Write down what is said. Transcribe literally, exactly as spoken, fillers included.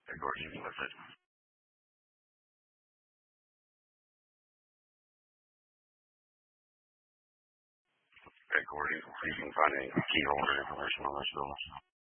Recording with it. Recording, completing, finding key holder information on this bill.